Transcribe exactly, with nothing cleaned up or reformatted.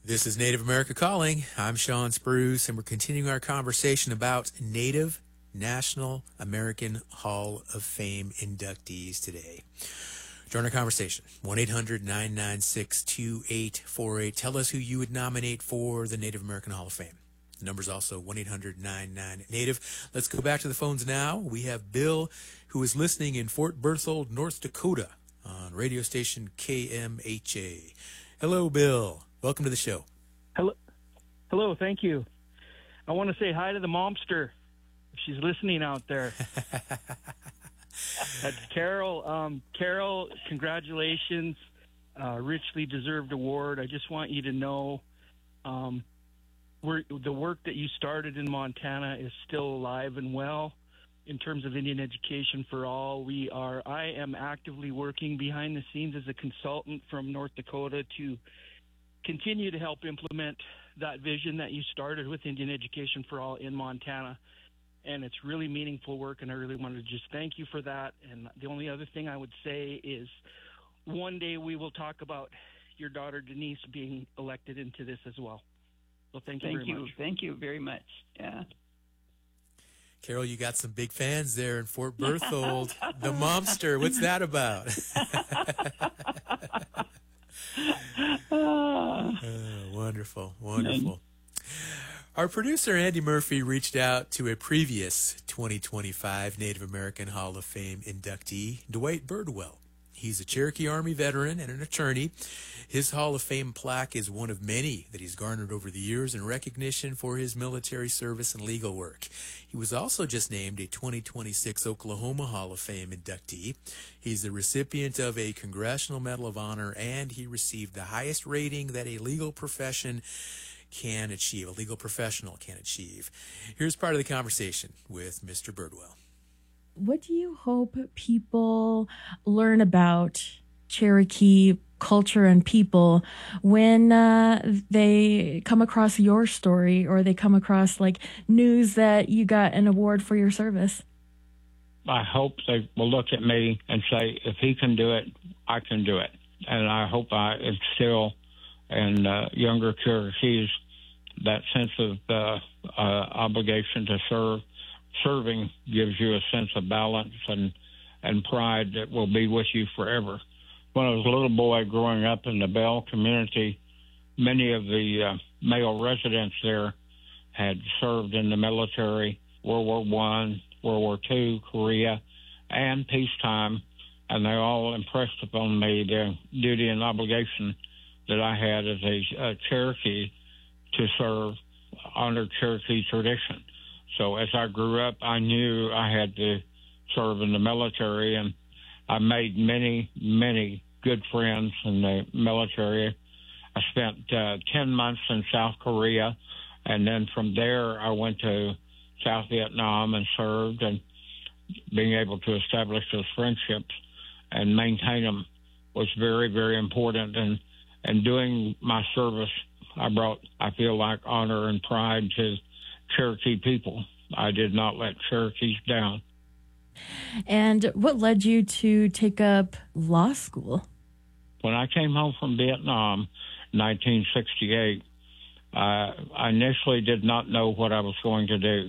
This is Native America Calling. I'm Sean Spruce, and we're continuing our conversation about Native National American Hall of Fame inductees today. Join our conversation, one eight hundred nine nine six two eight four eight. Tell us who you would nominate for the Native American Hall of Fame. The number's also one eight hundred nine nine Native. Let's go back to the phones now. We have Bill, who is listening in Fort Berthold, North Dakota, on radio station K M H A. Hello, Bill. Welcome to the show. Hello. Hello, thank you. I want to say hi to the momster, if she's listening out there. That's Carol. Um, Carol, congratulations. Uh, richly deserved award. I just want you to know um, we're, the work that you started in Montana is still alive and well in terms of Indian education for all. We are. I am actively working behind the scenes as a consultant from North Dakota to continue to help implement that vision that you started with Indian Education for All in Montana. And it's really meaningful work, and I really wanted to just thank you for that. And the only other thing I would say is one day we will talk about your daughter Denise being elected into this as well. So thank you thank very you. much. Thank you very much. Yeah. Carol, you got some big fans there in Fort Berthold. The Momster, what's that about? uh, wonderful, wonderful. Our producer, Andy Murphy, reached out to a previous twenty twenty-five Native American Hall of Fame inductee, Dwight Birdwell. He's a Cherokee Army veteran and an attorney. His Hall of Fame plaque is one of many that he's garnered over the years in recognition for his military service and legal work. He was also just named a twenty twenty-six Oklahoma Hall of Fame inductee. He's the recipient of a Congressional Medal of Honor, and he received the highest rating that a legal profession can achieve, a legal professional can achieve. Here's part of the conversation with Mister Birdwell. What do you hope people learn about Cherokee culture and people when uh, they come across your story, or they come across like news that you got an award for your service? I hope they will look at me and say, if he can do it, I can do it. And I hope I instill in uh, younger Cherokees that sense of uh, uh, obligation to serve. Serving gives you a sense of balance and, and pride that will be with you forever. When I was a little boy growing up in the Bell community, many of the uh, male residents there had served in the military, World War One, World War Two, Korea, and peacetime, and they all impressed upon me the duty and obligation that I had as a, a Cherokee to serve under Cherokee tradition. So as I grew up, I knew I had to serve in the military, and I made many, many good friends in the military. I spent uh, ten months in South Korea, and then from there I went to South Vietnam and served, and being able to establish those friendships and maintain them was very, very important. And, and doing my service, I brought, I feel like, honor and pride to Cherokee people. I did not let Cherokees down. And what led you to take up law school? When I came home from Vietnam in nineteen sixty-eight, uh, I initially did not know what I was going to do.